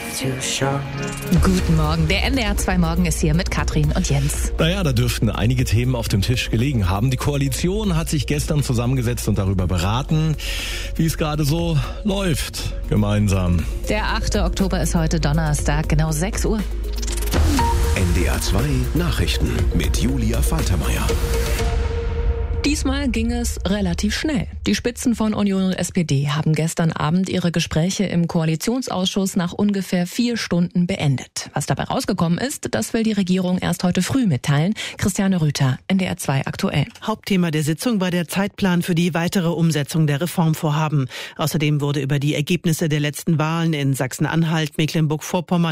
Guten Morgen, der NDR 2 Morgen ist hier mit Katrin und Jens. Naja, da dürften einige Themen auf dem Tisch gelegen haben. Die Koalition hat sich gestern zusammengesetzt und darüber beraten, wie es gerade so läuft gemeinsam. Der 8. Oktober ist heute Donnerstag, genau 6 Uhr. NDR 2 Nachrichten mit Julia Faltermeier. Diesmal ging es relativ schnell. Die Spitzen von Union und SPD haben gestern Abend ihre Gespräche im Koalitionsausschuss nach ungefähr 4 Stunden beendet. Was dabei rausgekommen ist, das will die Regierung erst heute früh mitteilen. Christiane Rüther, NDR 2 aktuell. Hauptthema der Sitzung war der Zeitplan für die weitere Umsetzung der Reformvorhaben. Außerdem wurde über die Ergebnisse der letzten Wahlen in Sachsen-Anhalt, Mecklenburg-Vorpommern